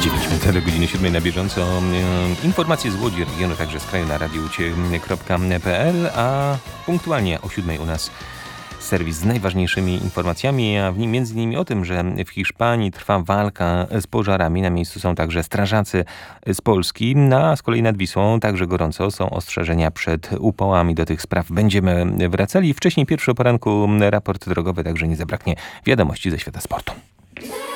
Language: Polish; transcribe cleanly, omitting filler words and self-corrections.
9 minut do godziny 7 na bieżąco. Informacje z Łodzi, regionu, także z kraju na radiucie.pl, a punktualnie o 7 u nas serwis z najważniejszymi informacjami, a w nim między innymi o tym, że w Hiszpanii trwa walka z pożarami. Na miejscu są także strażacy z Polski, a z kolei nad Wisłą także gorąco są ostrzeżenia przed upałami. Do tych spraw będziemy wracali. Wcześniej pierwszy o poranku raport drogowy, także nie zabraknie wiadomości ze świata sportu.